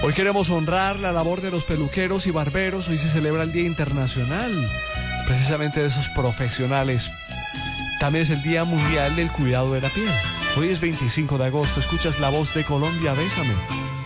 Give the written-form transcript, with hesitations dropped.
Hoy queremos honrar la labor de los peluqueros y barberos. Hoy se celebra el Día Internacional, precisamente de esos profesionales. También es el Día Mundial del Cuidado de la Piel. Hoy es 25 de agosto. Escuchas La Voz de Colombia, Bésame.